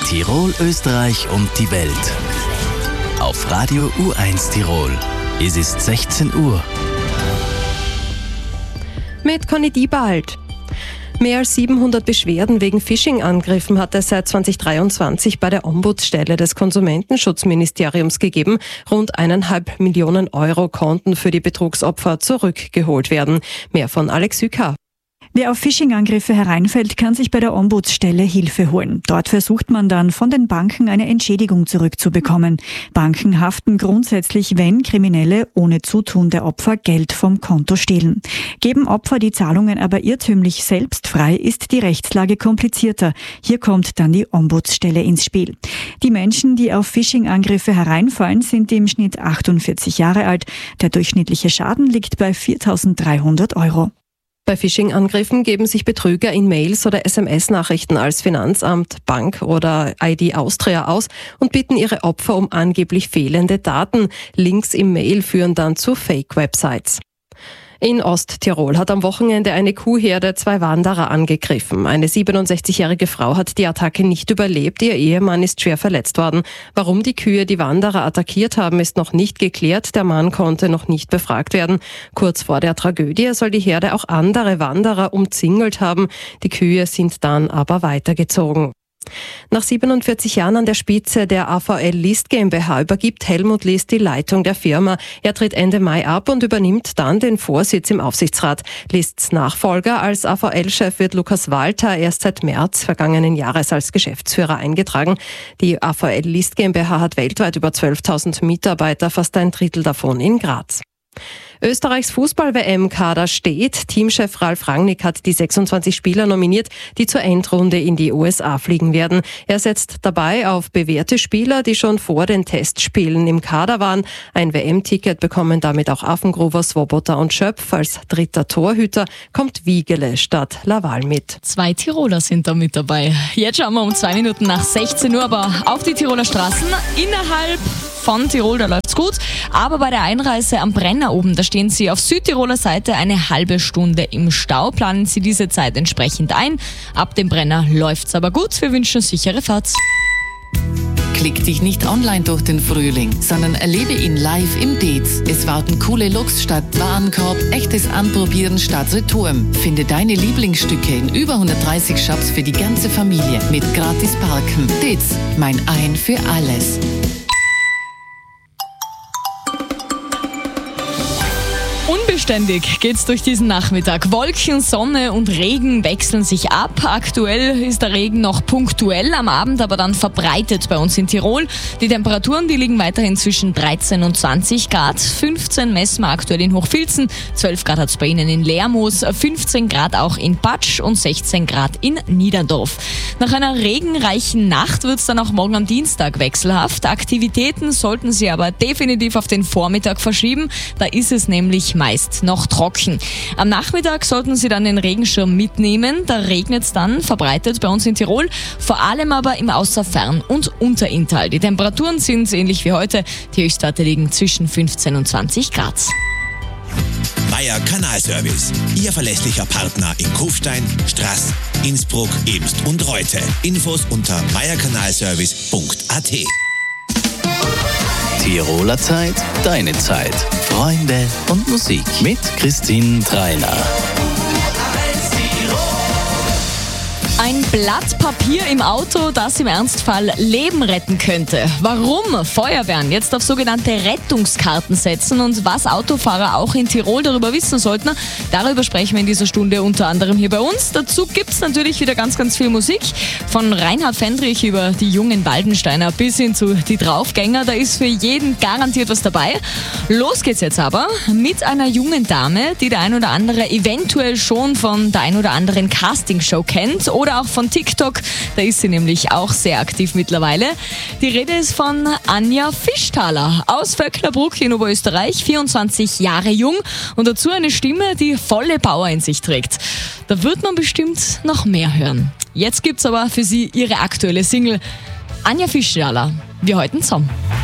Tirol, Österreich und die Welt. Auf Radio U1 Tirol. Es ist 16 Uhr. Mit Conny Diebald. Mehr als 700 Beschwerden wegen Phishing-Angriffen hat es seit 2023 bei der Ombudsstelle des Konsumentenschutzministeriums gegeben. Rund 1,5 Millionen Euro konnten für die Betrugsopfer zurückgeholt werden. Mehr von Alex Sücker. Wer auf Phishing-Angriffe hereinfällt, kann sich bei der Ombudsstelle Hilfe holen. Dort versucht man dann von den Banken eine Entschädigung zurückzubekommen. Banken haften grundsätzlich, wenn Kriminelle ohne Zutun der Opfer Geld vom Konto stehlen. Geben Opfer die Zahlungen aber irrtümlich selbst frei, ist die Rechtslage komplizierter. Hier kommt dann die Ombudsstelle ins Spiel. Die Menschen, die auf Phishing-Angriffe hereinfallen, sind im Schnitt 48 Jahre alt. Der durchschnittliche Schaden liegt bei 4.300 Euro. Bei Phishing-Angriffen geben sich Betrüger in Mails oder SMS-Nachrichten als Finanzamt, Bank oder ID Austria aus und bitten ihre Opfer um angeblich fehlende Daten. Links im Mail führen dann zu Fake-Websites. In Osttirol hat am Wochenende eine Kuhherde 2 Wanderer angegriffen. Eine 67-jährige Frau hat die Attacke nicht überlebt, ihr Ehemann ist schwer verletzt worden. Warum die Kühe die Wanderer attackiert haben, ist noch nicht geklärt. Der Mann konnte noch nicht befragt werden. Kurz vor der Tragödie soll die Herde auch andere Wanderer umzingelt haben. Die Kühe sind dann aber weitergezogen. Nach 47 Jahren an der Spitze der AVL List GmbH übergibt Helmut List die Leitung der Firma. Er tritt Ende Mai ab und übernimmt dann den Vorsitz im Aufsichtsrat. Lists Nachfolger als AVL-Chef wird Lukas Walter erst seit März vergangenen Jahres als Geschäftsführer eingetragen. Die AVL List GmbH hat weltweit über 12.000 Mitarbeiter, fast ein Drittel davon in Graz. Österreichs Fußball-WM-Kader steht. Teamchef Ralf Rangnick hat die 26 Spieler nominiert, die zur Endrunde in die USA fliegen werden. Er setzt dabei auf bewährte Spieler, die schon vor den Testspielen im Kader waren. Ein WM-Ticket bekommen damit auch Affengruber, Swoboda und Schöpf. Als dritter Torhüter kommt Wiegele statt Laval mit. 2 Tiroler sind da mit dabei. Jetzt schauen wir um 2 Minuten nach 16 Uhr aber auf die Tiroler Straßen. Innerhalb von Tirol, da läuft's gut. Aber bei der Einreise am Brenner oben, da stehen Sie auf Südtiroler Seite eine halbe Stunde im Stau. Planen Sie diese Zeit entsprechend ein. Ab dem Brenner läuft's aber gut. Wir wünschen sichere Fahrt. Klick dich nicht online durch den Frühling, sondern erlebe ihn live im Dez. Es warten coole Looks statt Warenkorb, echtes Anprobieren statt Retouren. Finde deine Lieblingsstücke in über 130 Shops für die ganze Familie mit gratis Parken. Dez, mein Ein für alles. Unbeständig geht's durch diesen Nachmittag. Wolken, Sonne und Regen wechseln sich ab. Aktuell ist der Regen noch punktuell, am Abend aber dann verbreitet bei uns in Tirol. Die Temperaturen, die liegen weiterhin zwischen 13 und 20 Grad. 15 messen wir aktuell in Hochfilzen, 12 Grad hat's bei Ihnen in Lermoos, 15 Grad auch in Patsch und 16 Grad in Niederdorf. Nach einer regenreichen Nacht wird's dann auch morgen am Dienstag wechselhaft. Aktivitäten sollten Sie aber definitiv auf den Vormittag verschieben. Da ist es nämlich meist noch trocken. Am Nachmittag sollten Sie dann den Regenschirm mitnehmen. Da regnet es dann verbreitet bei uns in Tirol, vor allem aber im Außerfern- und Unterinntal. Die Temperaturen sind ähnlich wie heute. Die Höchstwerte liegen zwischen 15 und 20 Grad. Meier Kanalservice. Ihr verlässlicher Partner in Kufstein, Straß, Innsbruck, Ebst und Reute. Infos unter meierkanalservice.at. Tiroler Zeit, deine Zeit. Freunde und Musik mit Christine Treiner. Ein Blatt Papier im Auto, das im Ernstfall Leben retten könnte. Warum Feuerwehren jetzt auf sogenannte Rettungskarten setzen und was Autofahrer auch in Tirol darüber wissen sollten, darüber sprechen wir in dieser Stunde unter anderem hier bei uns. Dazu gibt's natürlich wieder ganz, ganz viel Musik. Von Reinhard Fendrich über die jungen Waldensteiner bis hin zu die Draufgänger. Da ist für jeden garantiert was dabei. Los geht's jetzt aber mit einer jungen Dame, die der ein oder andere eventuell schon von der ein oder anderen Castingshow kennt oder auch von TikTok. Da ist sie nämlich auch sehr aktiv mittlerweile. Die Rede ist von Anja Fischtaler aus Vöcklerbruck in Oberösterreich, 24 Jahre jung und dazu eine Stimme, die volle Power in sich trägt. Da wird man bestimmt noch mehr hören. Jetzt gibt's aber für sie ihre aktuelle Single Anja Fischtaler. Wir heute zusammen.